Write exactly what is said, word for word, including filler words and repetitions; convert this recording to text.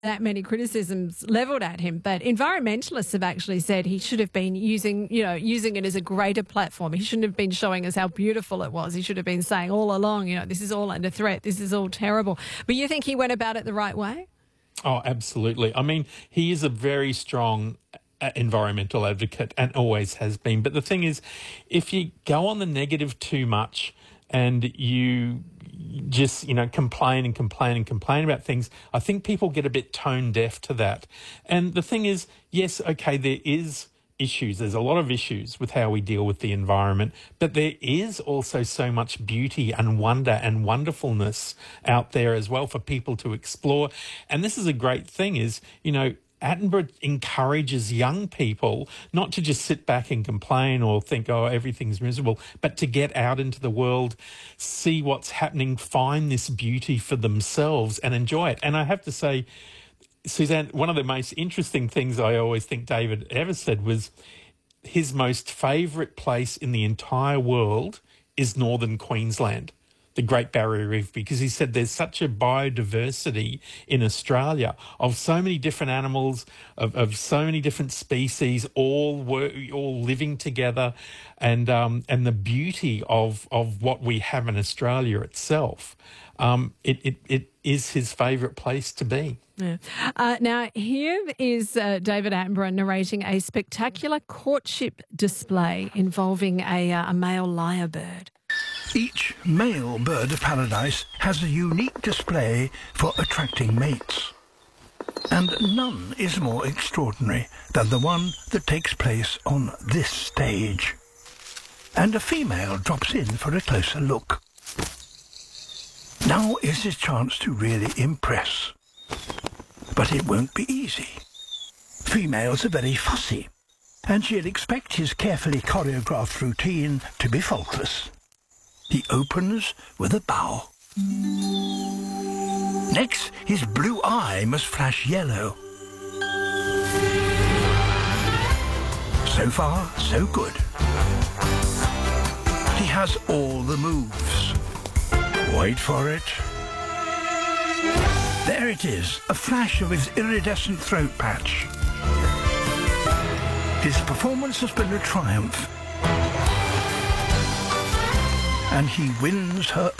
that many criticisms levelled at him, but environmentalists have actually said he should have been using, you know, using it as a greater platform. He shouldn't have been showing us how beautiful it was. He should have been saying all along, you know, this is all under threat. This is all terrible. But you think he went about it the right way? Oh, absolutely. I mean, he is a very strong environmental advocate and always has been. But the thing is, if you go on the negative too much and you just, you know, complain and complain and complain about things, I think people get a bit tone deaf to that. And the thing is, yes, okay, there is issues. There's a lot of issues with how we deal with the environment, but there is also so much beauty and wonder and wonderfulness out there as well for people to explore. And this is a great thing is, you know, Attenborough encourages young people not to just sit back and complain or think, oh, everything's miserable, but to get out into the world, see what's happening, find this beauty for themselves and enjoy it. And I have to say, Suzanne, one of the most interesting things I always think David ever said was his most favourite place in the entire world is northern Queensland, the Great Barrier Reef, because he said there's such a biodiversity in Australia of so many different animals, of, of so many different species, all wor- all living together, and um, and the beauty of of what we have in Australia itself. Um, it, it it is his favourite place to be. Yeah. Uh, now, here is uh, David Attenborough narrating a spectacular courtship display involving a, uh, a male lyrebird. Each male bird of paradise has a unique display for attracting mates. And none is more extraordinary than the one that takes place on this stage. And a female drops in for a closer look. Now is his chance to really impress. But it won't be easy. Females are very fussy, and she'll expect his carefully choreographed routine to be faultless. He opens with a bow. Next, his blue eye must flash yellow. So far, so good. He has all the moves. Wait for it. There it is, a flash of his iridescent throat patch. His performance has been a triumph. And he wins her